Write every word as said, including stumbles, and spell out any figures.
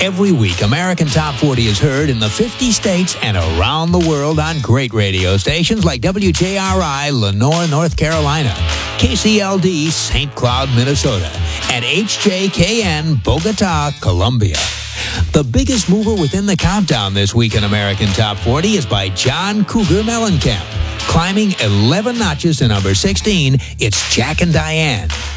Every week, American Top forty is heard in the fifty states and around the world on great radio stations like W J R I, Lenore, North Carolina, K C L D, Saint Cloud, Minnesota, and H J K N, Bogota, Colombia. The biggest mover within the countdown this week in American Top forty is by John Cougar Mellencamp. Climbing eleven notches to number sixteen, it's Jack and Diane.